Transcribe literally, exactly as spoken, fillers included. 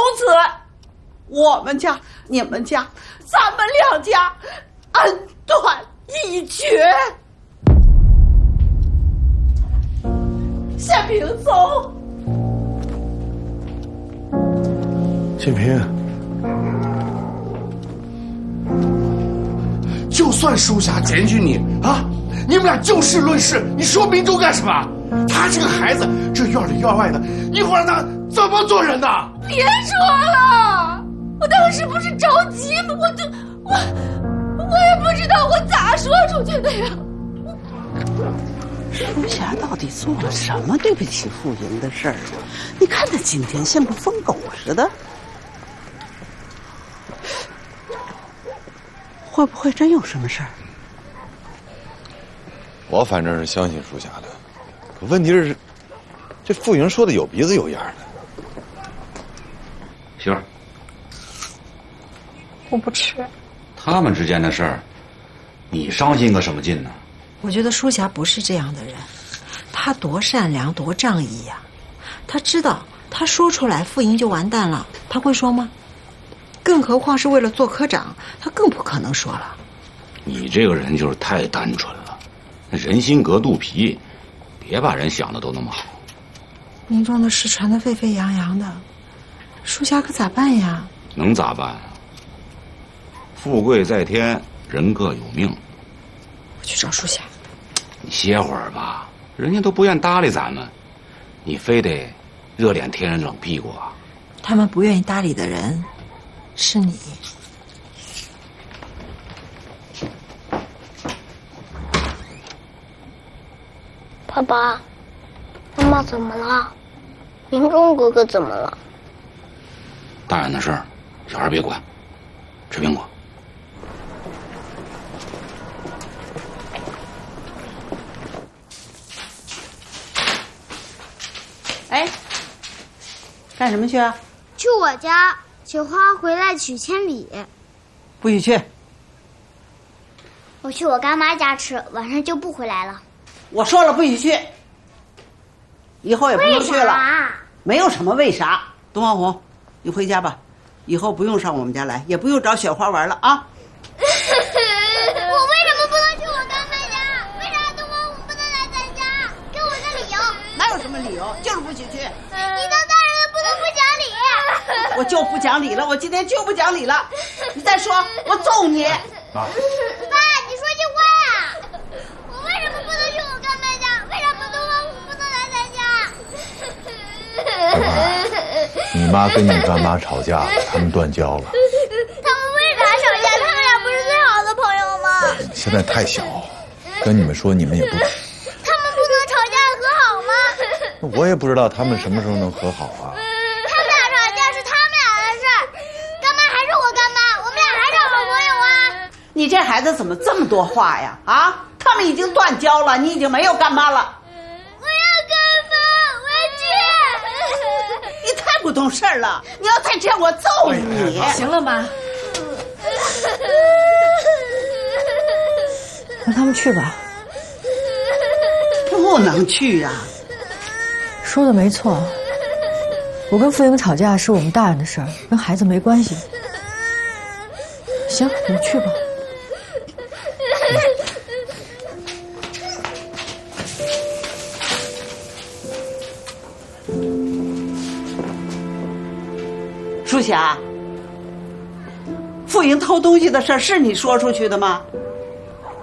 此我们家、你们家、咱们两家恩断义绝。宪平，走。 宪平，就算书霞检举你啊，你们俩就事论事，你说明州干什么？他这个孩子，这院里院外的，一会儿让他怎么做人呢？ 别说了，我当时不是着急吗？我就我我也不知道我咋说出去的呀。 书霞到底做了什么对不起傅莹的事儿啊？你看他今天像个疯狗似的，会不会真有什么事儿？ 我反正是相信书霞的，可问题是，这傅莹说的有鼻子有眼的。 媳妇儿， 我不吃。 他们之间的事儿，你伤心个什么劲呢？ 我觉得书霞不是这样的人，她多善良多仗义呀、啊！她知道，她说出来傅莹就完蛋了，她会说吗？更何况是为了做科长，她更不可能说了。 你这个人就是太单纯了，人心隔肚皮，别把人想的都那么好。 民众的事传得沸沸扬扬的，书霞可咋办呀？ 能咋办啊？富贵在天，人各有命。 我去找书霞。 你歇会儿吧，人家都不愿搭理咱们，你非得热脸贴人冷屁股啊？ 他们不愿意搭理的人是你。 爸爸，妈妈怎么了？明忠哥哥怎么了？ 大人的事儿，小孩别管，吃苹果。 哎，干什么去啊？ 去我家，雪花回来取铅笔。 不许去！ 我去我干妈家吃，晚上就不回来了。 我说了不许去，以后也不用去了。没有什么为啥。东方红，你回家吧，以后不用上我们家来，也不用找雪花玩了啊。 我为什么不能去我干妈家？为啥东方红不能来咱家？给我个理由。 哪有什么理由，就是不许去。 你当大人的不能不讲理。 我就不讲理了，我今天就不讲理了。你再说，我揍你！ 爸， 爸，你说句话呀！我为什么不能去我干妈家？为什么东方红不能来咱家？ 你妈跟你干妈吵架了，他们断交了。 他们为啥吵架？他们俩不是最好的朋友吗？ 现在太小，跟你们说你们也不。 他们不能吵架和好吗？ 我也不知道他们什么时候能和好啊。 他们俩吵架是他们俩的事儿，干妈还是我干妈，我们俩还是好朋友啊。 你这孩子怎么这么多话呀？啊，他们已经断交了，你已经没有干妈了。 我要跟风，我去。 你太不懂事儿了！你要再这样，我揍你！ 行了妈，让他们去吧。 不能去啊！ 说的没错，我跟傅莹吵架是我们大人的事儿，跟孩子没关系。行，你去吧。 书霞，傅莹偷东西的事儿是你说出去的吗？